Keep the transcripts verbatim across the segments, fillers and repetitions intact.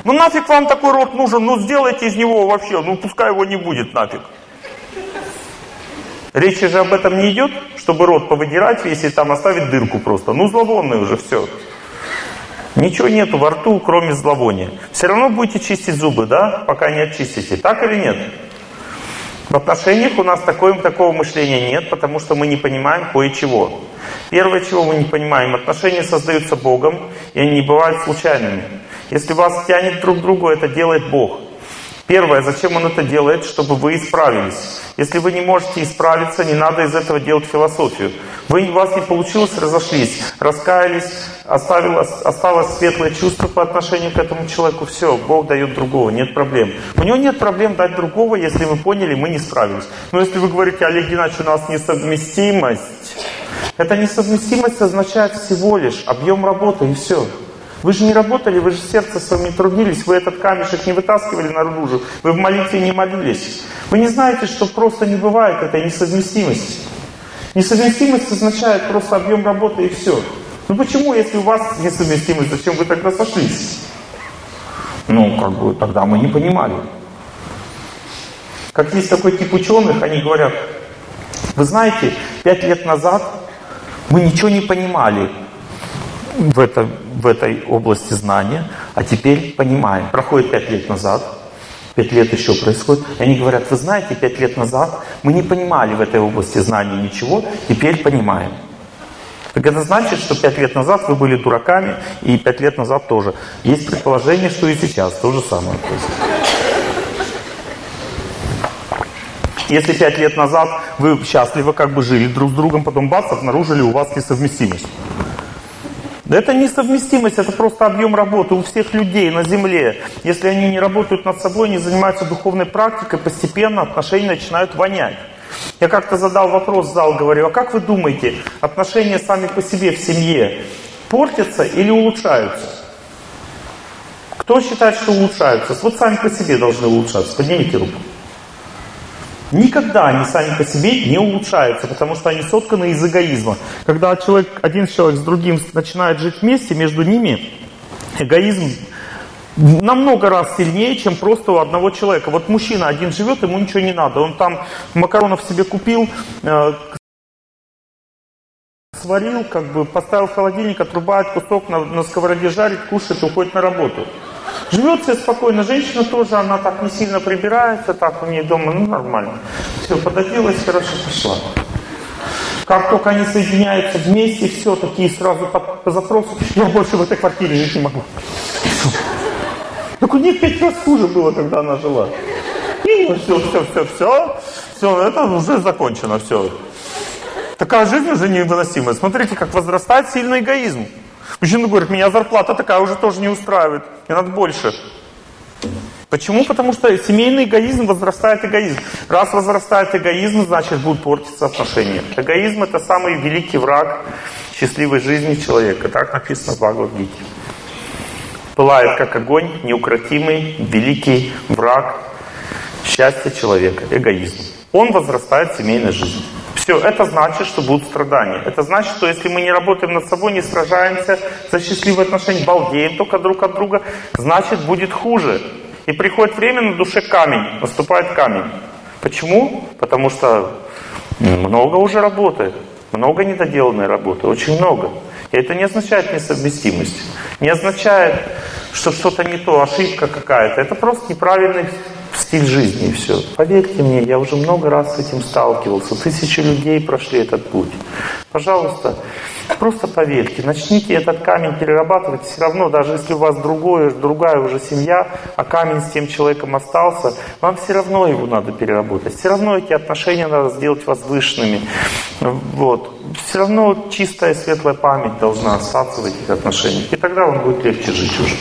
Ну нафиг вам такой род нужен, ну сделайте из него вообще, ну пускай его не будет нафиг. Речи же об этом не идет, чтобы рот повыдирать, если там оставить дырку просто. Ну зловонный уже, все. Ничего нету во рту, кроме зловония. Все равно будете чистить зубы, да, пока не очистите. Так или нет? В отношениях у нас такое, такого мышления нет, потому что мы не понимаем кое-чего. Первое, чего мы не понимаем, отношения создаются Богом, и они не бывают случайными. Если вас тянет друг к другу, это делает Бог. Первое, зачем Он это делает? Чтобы вы исправились. Если вы не можете исправиться, не надо из этого делать философию. Вы, у вас не получилось, разошлись, раскаялись, оставилось, осталось светлое чувство по отношению к этому человеку. Все, Бог дает другого, нет проблем. У него нет проблем дать другого, если мы поняли, мы не справились. Но если вы говорите, Олег Геннадьевич, у нас несовместимость, эта несовместимость означает всего лишь объем работы и все. Вы же не работали, вы же сердце своим не трудились, вы этот камешек не вытаскивали наружу, вы в молитве не молились. Вы не знаете, что просто не бывает этой несовместимости. Несовместимость означает просто объем работы и все. Ну почему, если у вас несовместимость, зачем вы тогда сошлись? Ну, как бы, тогда мы не понимали. Как есть такой тип ученых, они говорят, вы знаете, пять лет назад мы ничего не понимали в, это, в этой области знания, а теперь понимаем. Проходит пять лет назад, пять лет еще происходит, и они говорят, вы знаете, пять лет назад мы не понимали в этой области знания ничего, теперь понимаем. Так это значит, что пять лет назад вы были дураками, и пять лет назад тоже. Есть предположение, что и сейчас то же самое. Если пять лет назад вы счастливо как бы жили друг с другом, потом бац, обнаружили у вас несовместимость. Это несовместимость, это просто объем работы у всех людей на земле. Если они не работают над собой, не занимаются духовной практикой, постепенно отношения начинают вонять. Я как-то задал вопрос в зал, говорю, а как вы думаете, отношения сами по себе в семье портятся или улучшаются? Кто считает, что улучшаются? Вот сами по себе должны улучшаться. Поднимите руку. Никогда они сами по себе не улучшаются, потому что они сотканы из эгоизма. Когда человек, один человек с другим начинает жить вместе, между ними эгоизм намного раз сильнее, чем просто у одного человека. Вот мужчина один живет, ему ничего не надо. Он там макаронов себе купил, э, сварил, как бы поставил в холодильник, отрубает кусок, на, на сковороде жарит, кушает, уходит на работу. Живет себе спокойно. Женщина тоже, она так не сильно прибирается, так у нее дома, ну нормально. Все, пододелась, хорошо, пошла. Как только они соединяются вместе, все, такие сразу по, по запросу, я больше в этой квартире жить не могу. Так у них пять раз хуже было, когда она жила. И ну, все, все, все, все, все, это уже закончено, все. Такая жизнь уже невыносимая. Смотрите, как возрастает сильный эгоизм. Мужчина говорит, меня зарплата такая уже тоже не устраивает, мне надо больше. Почему? Потому что семейный эгоизм возрастает эгоизм. Раз возрастает эгоизм, значит будут портиться отношения. Эгоизм — это самый великий враг счастливой жизни человека. Так написано в Бхагавад-гите. Пылает как огонь, неукротимый, великий враг счастья человека, эгоизм. Он возрастает в семейной жизни. Все, это значит, что будут страдания. Это значит, что если мы не работаем над собой, не сражаемся за счастливые отношения, балдеем только друг от друга, значит будет хуже. И приходит время, на душе камень, наступает камень. Почему? Потому что много уже работы, много недоделанной работы, очень много. И это не означает несовместимость, не означает, что что-то не то, ошибка какая-то. Это просто неправильный стиль жизни и все. Поверьте мне, я уже много раз с этим сталкивался. Тысячи людей прошли этот путь. Пожалуйста, просто поверьте, начните этот камень перерабатывать. Все равно, даже если у вас другое, другая уже семья, а камень с тем человеком остался, вам все равно его надо переработать. Все равно эти отношения надо сделать возвышенными. Вот. Все равно чистая, светлая память должна остаться в этих отношениях. И тогда вам будет легче жить уже.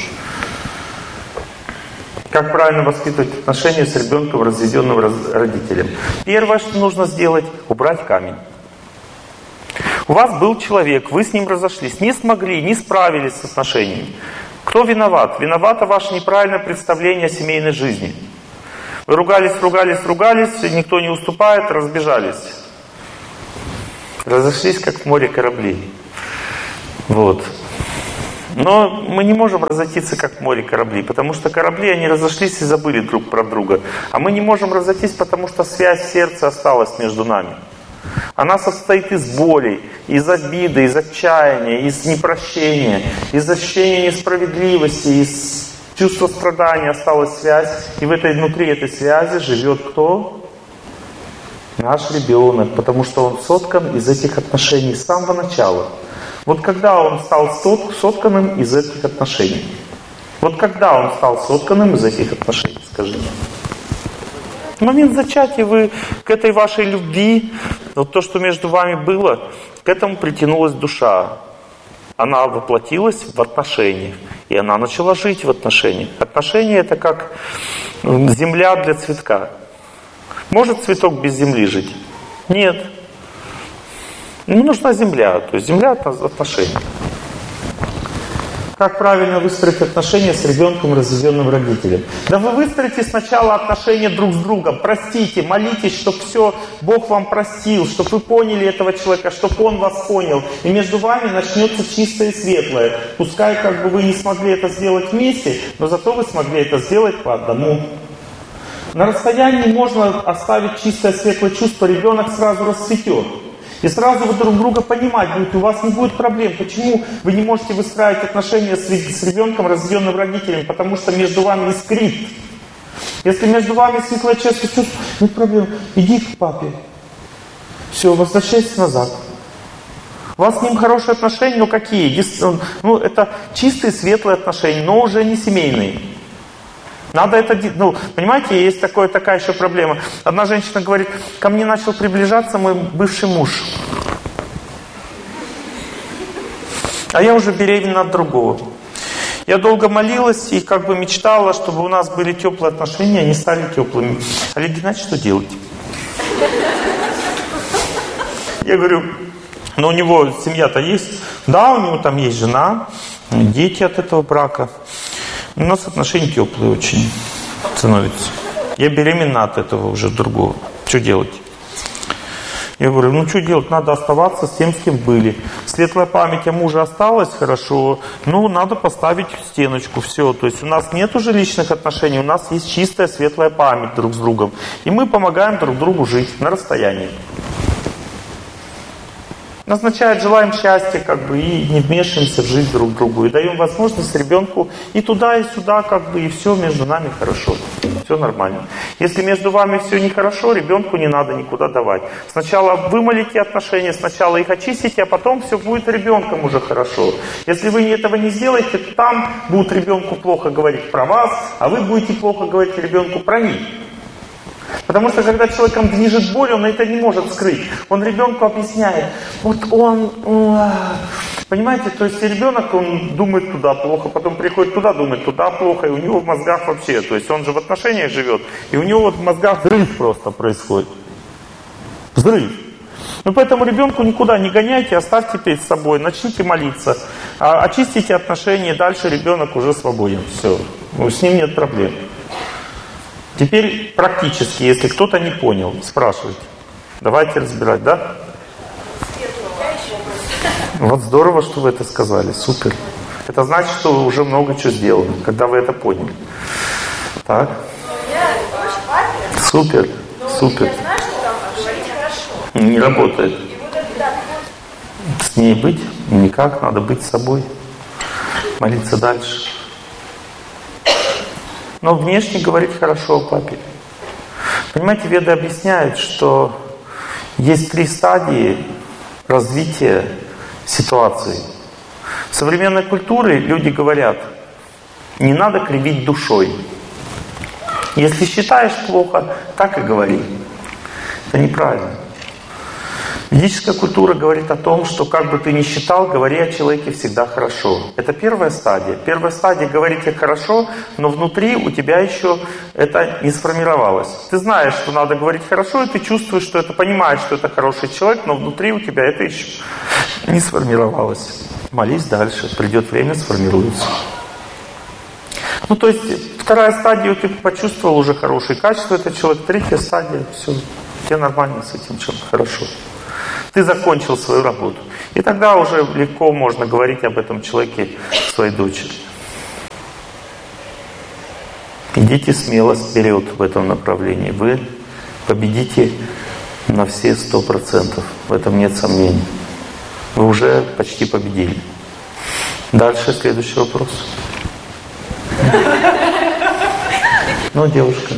Как правильно воспитывать отношения с ребенком, разведенным родителем? Первое, что нужно сделать, убрать камень. У вас был человек, вы с ним разошлись, не смогли, не справились с отношениями. Кто виноват? Виновато ваше неправильное представление о семейной жизни. Вы ругались, ругались, ругались, никто не уступает, разбежались. Разошлись, как в море кораблей. Вот. Но мы не можем разойтись, как в море корабли, потому что корабли, они разошлись и забыли друг про друга. А мы не можем разойтись, потому что связь сердца осталась между нами. Она состоит из боли, из обиды, из отчаяния, из непрощения, из ощущения несправедливости, из чувства страдания осталась связь. И в этой, внутри этой связи живет кто? Наш ребенок, потому что он соткан из этих отношений с самого начала. Вот когда он стал сотканным из этих отношений? Вот когда он стал сотканным из этих отношений, скажите? В момент зачатия вы к этой вашей любви, вот то, что между вами было, к этому притянулась душа. Она воплотилась в отношениях, и она начала жить в отношениях. Отношения — это как земля для цветка. Может цветок без земли жить? Нет. Ему нужна земля, то есть земля — это отношения. Как правильно выстроить отношения с ребенком, разведенным родителем? Да вы выстроите сначала отношения друг с другом. Простите, молитесь, чтобы все Бог вам простил, чтобы вы поняли этого человека, чтобы он вас понял. И между вами начнется чистое и светлое. Пускай как бы вы не смогли это сделать вместе, но зато вы смогли это сделать по одному. На расстоянии можно оставить чистое, светлое чувство, ребенок сразу расцветет. И сразу вы друг друга понимать будете, у вас не будет проблем. Почему вы не можете выстраивать отношения с, с ребенком, разведенным родителем? Потому что между вами искрит. Если между вами светлое чувство, чувство, нет проблем. Иди к папе. Все, возвращайся назад. У вас с ним хорошие отношения, но какие? Ну, это чистые, светлые отношения, но уже не семейные. Надо это, ну, понимаете, есть такое, такая еще проблема. Одна женщина говорит, ко мне начал приближаться мой бывший муж. А я уже беременна от другого. Я долго молилась и как бы мечтала, чтобы у нас были теплые отношения, они стали теплыми. Олег Геннадьевич, что делать? Я говорю, ну у него семья-то есть. Да, у него там есть жена, дети от этого брака. У нас отношения теплые очень становятся. Я беременна от этого уже другого. Что делать? Я говорю, ну что делать? Надо оставаться с тем, с кем были. Светлая память о муже осталась, хорошо. Ну, надо поставить стеночку, все. То есть у нас нет уже личных отношений, у нас есть чистая, светлая память друг с другом. И мы помогаем друг другу жить на расстоянии. Означает, желаем счастья, как бы, и не вмешиваемся в жизнь друг другу. И даем возможность ребенку и туда, и сюда, как бы, и все между нами хорошо. Все нормально. Если между вами все нехорошо, ребенку не надо никуда давать. Сначала вымолите отношения, сначала их очистите, а потом все будет ребенком уже хорошо. Если вы этого не сделаете, то там будут ребенку плохо говорить про вас, а вы будете плохо говорить ребенку про них. Потому что когда человеком движет боль, он это не может скрыть. Он ребенку объясняет. Вот он... Понимаете, то есть ребенок, он думает туда плохо, потом приходит туда, думает туда плохо, и у него в мозгах вообще, то есть он же в отношениях живет, и у него вот в мозгах взрыв просто происходит. Взрыв. Ну поэтому ребенку никуда не гоняйте, оставьте перед собой, начните молиться, очистите отношения, дальше ребенок уже свободен. Все, с ним нет проблем. Теперь практически, если кто-то не понял, спрашивайте. Давайте разбирать, да? Вот здорово, что вы это сказали, супер. Это значит, что вы уже много чего сделали, когда вы это поняли. Так? Супер, супер. Не работает. С ней быть? Никак, надо быть с собой. Молиться дальше. Но внешне говорить хорошо о папе. Понимаете, веды объясняют, что есть три стадии развития ситуации. В современной культуре люди говорят, не надо кривить душой. Если считаешь плохо, так и говори. Это неправильно. Ведическая культура говорит о том, что как бы ты ни считал, говори о человеке всегда хорошо. Это первая стадия. Первая стадия — говорить хорошо, но внутри у тебя еще это не сформировалось. Ты знаешь, что надо говорить хорошо, и ты чувствуешь, что это, понимаешь, что это хороший человек, но внутри у тебя это еще не сформировалось. Молись дальше, придет время, сформируется. Ну, то есть, вторая стадия, ты почувствовал уже хорошие качества, это человек. Третья стадия, все, тебе нормально с этим человеком, хорошо. Ты закончил свою работу. И тогда уже легко можно говорить об этом человеке своей дочери. Идите смело вперед в этом направлении. Вы победите на все сто процентов. В этом нет сомнений. Вы уже почти победили. Дальше следующий вопрос. Ну, девушка.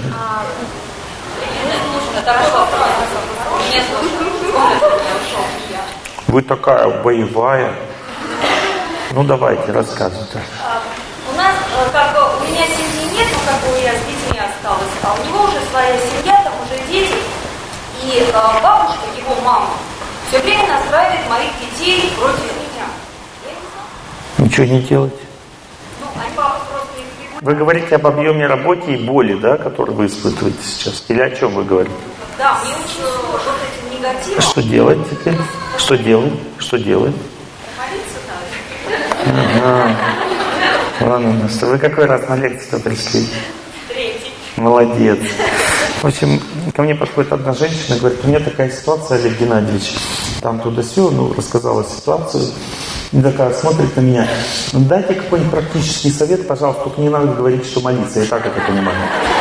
Вы такая боевая. Ну, давайте, рассказывайте. У нас, как бы, у меня семьи нет, но как бы я с детьми осталась, а у него уже своя семья, там уже дети. И а, бабушка, его мама, все время настраивает моих детей против меня. Я не знаю. Ничего не делать. Ну, они папа просто их прибудут. Вы говорите об объеме работы и боли, да, которые вы испытываете сейчас? Или о чем вы говорите? Да, мне очень вот этим негативом. Что делать теперь? Что делать? Что делать? Молиться надо. Ага. Ладно, ну что, вы какой раз на лекцию пришли? Третий. Молодец. В общем, ко мне подходит одна женщина и говорит: у меня такая ситуация, Олег Геннадьевич. Там туда-сюда, ну, рассказала ситуацию. И такая смотрит на меня: ну, дайте какой-нибудь практический совет, пожалуйста, только не надо говорить, что молиться. Я так это понимаю.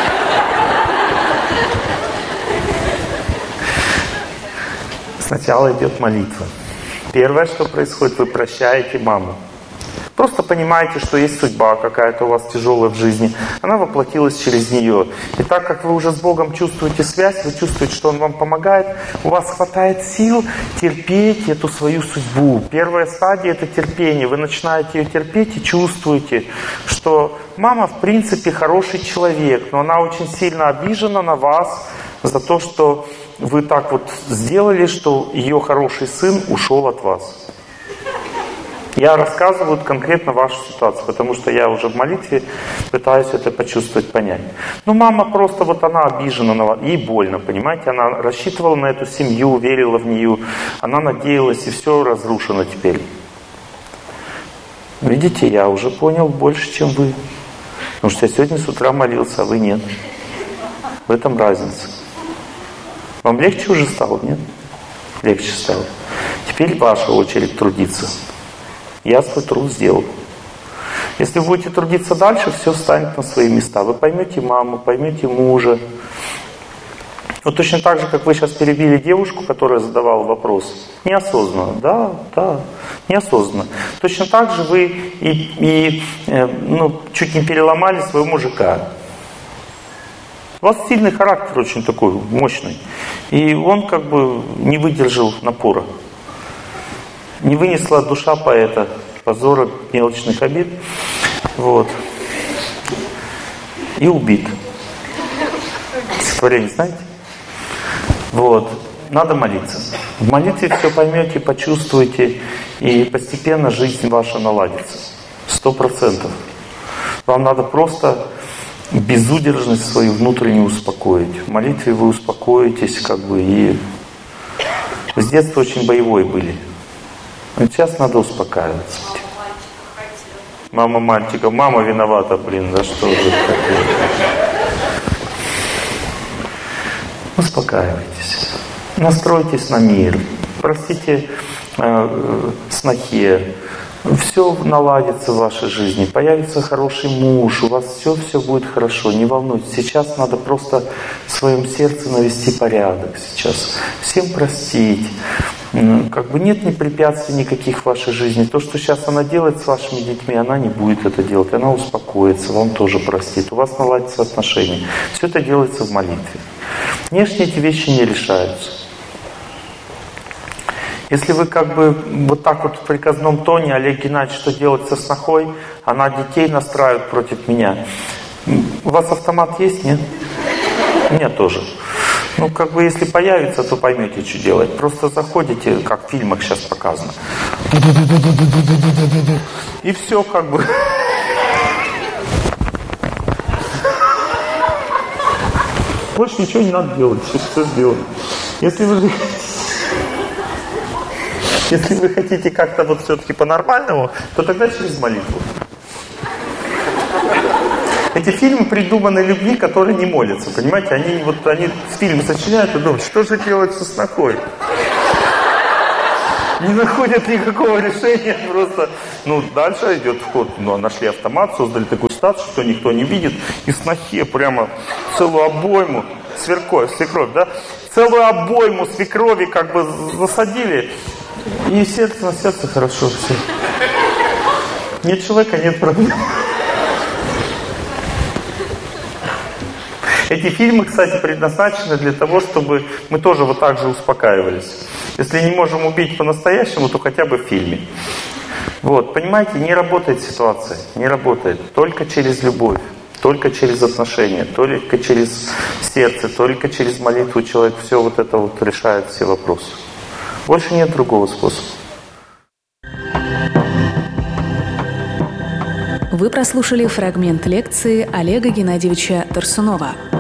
Сначала идет молитва. Первое, что происходит, вы прощаете маму. Просто понимаете, что есть судьба какая-то у вас тяжелая в жизни. Она воплотилась через нее. И так как вы уже с Богом чувствуете связь, вы чувствуете, что Он вам помогает, у вас хватает сил терпеть эту свою судьбу. Первая стадия — это терпение. Вы начинаете ее терпеть и чувствуете, что мама в принципе хороший человек, но она очень сильно обижена на вас за то, что вы так вот сделали, что ее хороший сын ушел от вас. Я рассказываю конкретно вашу ситуацию, потому что я уже в молитве пытаюсь это почувствовать, понять. Ну, мама просто вот она обижена на вас, ей больно, понимаете? Она рассчитывала на эту семью, верила в нее, она надеялась, и все разрушено теперь. Видите, я уже понял больше, чем вы. Потому что я сегодня с утра молился, а вы нет. В этом разница. Вам легче уже стало, нет? Легче стало. Теперь ваша очередь трудиться. Я свой труд сделал. Если вы будете трудиться дальше, все встанет на свои места. Вы поймете маму, поймете мужа. Вот точно так же, как вы сейчас перебили девушку, которая задавала вопрос. Неосознанно. Да, да, неосознанно. Точно так же вы и, и э, ну, чуть не переломали своего мужика. У вас сильный характер очень такой, мощный. И он как бы не выдержал напора. Не вынесла душа поэта позора, мелочных обид. Вот. И убит. Стихотворение знаете? Вот. Надо молиться. В молитве все поймете, почувствуете, и постепенно жизнь ваша наладится. Сто процентов. Вам надо просто безудержность свою внутреннюю успокоить. В молитве вы успокоитесь, как бы, и с детства очень боевой были. Но сейчас надо успокаиваться. Мама мальчика, мама виновата, блин, за что вы хотели? Успокаивайтесь. Настройтесь на мир. Простите э, снохе. Все наладится в вашей жизни. Появится хороший муж. У вас все-все будет хорошо. Не волнуйтесь. Сейчас надо просто в своем сердце навести порядок. Сейчас. Всем простить. Как бы нет ни препятствий никаких в вашей жизни. То, что сейчас она делает с вашими детьми, она не будет это делать. Она успокоится, вам тоже простит. У вас наладятся отношения. Все это делается в молитве. Внешне эти вещи не решаются. Если вы как бы вот так вот в приказном тоне: Олег Геннадьевич, что делать со снохой? Она детей настраивает против меня. У вас автомат есть, нет? У меня тоже. Ну, как бы, если появится, то поймете, что делать. Просто заходите, как в фильмах сейчас показано. И все, как бы. Больше ничего не надо делать, все сделано. Если вы... Если вы хотите как-то вот все-таки по-нормальному, то тогда через молитву. Эти фильмы придуманы людьми, которые не молятся, понимаете? Они вот они фильмы сочиняют и думают, что же делать со снохой? Не находят никакого решения, просто, ну, дальше идет вход, ну, нашли автомат, создали такую ситуацию, что никто не видит, и снохе прямо целую обойму, сверкой, свекровь, да, целую обойму свекрови как бы засадили, и сердце на сердце хорошо все. Нет человека, нет проблем. Эти фильмы, кстати, предназначены для того, чтобы мы тоже вот так же успокаивались. Если не можем убить по-настоящему, то хотя бы в фильме. Вот, понимаете, не работает ситуация, не работает. Только через любовь, только через отношения, только через сердце, только через молитву человек все вот это вот решает все вопросы. Больше нет другого способа. Вы прослушали фрагмент лекции Олега Геннадьевича Тарсунова.